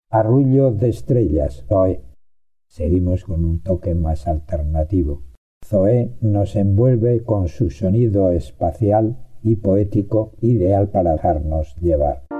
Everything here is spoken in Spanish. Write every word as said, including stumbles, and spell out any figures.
Arrullo de estrellas, Zoe. Seguimos con un toque más alternativo. Zoe nos envuelve con su sonido espacial y poético, ideal para dejarnos llevar.